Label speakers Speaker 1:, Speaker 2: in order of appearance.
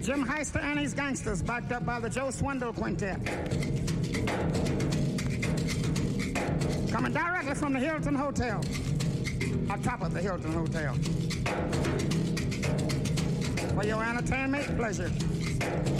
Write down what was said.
Speaker 1: Jim Heister and his gangsters, backed up by the Joe Swindle Quintet. Coming directly from the Hilton Hotel, on top of the Hilton Hotel. For your entertainment pleasure.